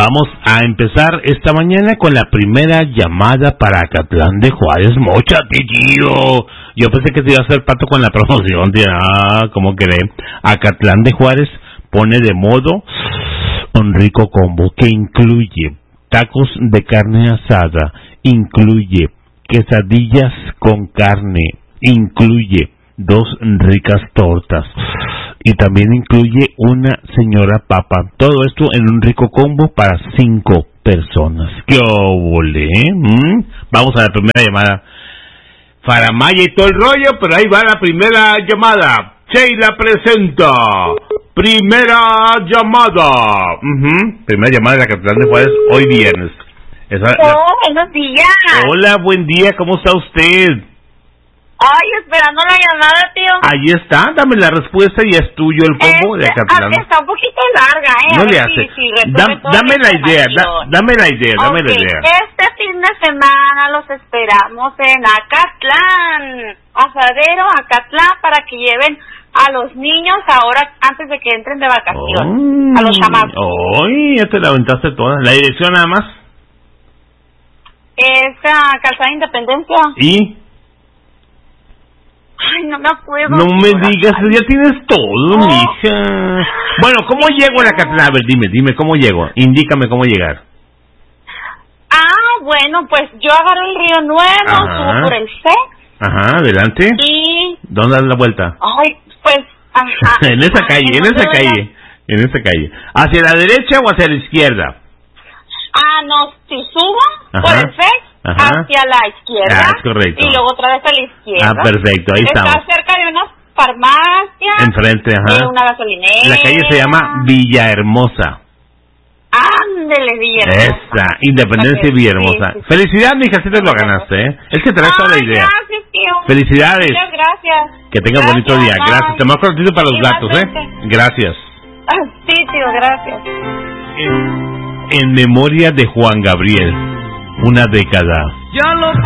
Vamos a empezar esta mañana con la primera llamada para Acatlán de Juárez. ¡Móchate, tío! Yo pensé que te iba a hacer pato con la promoción, tío. ¿Cómo cree? Acatlán de Juárez pone de modo un rico combo que incluye tacos de carne asada, incluye quesadillas con carne, incluye 2 ricas tortas y también incluye una señora papa. Todo esto en un rico combo para 5 personas. ¡Qué óvole! Vamos a la primera llamada. Faramaya y todo el rollo, pero ahí va la primera llamada. Sheila presenta. Primera llamada. Primera llamada de Acatlán de Juárez hoy viernes. Buenos días. Hola, buen día. ¿Cómo está usted? Ay, esperando la llamada, tío. Ahí está, dame la respuesta y es tuyo el combo de Acatlán. Está un poquito larga, No le hace. Dame la idea, dame la idea. Este fin de semana los esperamos en Acatlán. Asadero, Acatlán, para que lleven a los niños ahora, antes de que entren de vacaciones. A los chamacos. Ay, ya te la aventaste toda. ¿La dirección nada más? Es Calzada Independencia. ¿Y? Ay, no me acuerdo. No me digas, ya tienes todo, mija. Bueno, ¿cómo llego a Acatlán? A ver, dime, ¿cómo llego? Indícame cómo llegar. Bueno, pues yo agarro el Río Nuevo, subo por el C. Ajá, adelante. Y... ¿Dónde das la vuelta? Ay, pues, ajá. en esa calle. ¿Hacia la derecha o hacia la izquierda? No, si subo por el C, hacia la izquierda. Es correcto. Y luego otra vez a la izquierda. Perfecto, ahí estamos. Está cerca de una farmacia. Enfrente, una gasolinera. La calle se llama Villahermosa. Ándele, Villahermosa. Esa, Independencia y Villahermosa. Sí. Felicidades, mija, si te lo ganaste, ¿eh? Es que traes toda la idea. Gracias, tío. Felicidades. Muchas gracias. Que tengas bonito día. Bye. Gracias. Te marco ratito para los gatos, ¿eh? Gracias. Sí, tío, gracias. En memoria de Juan Gabriel, una década. Ya lo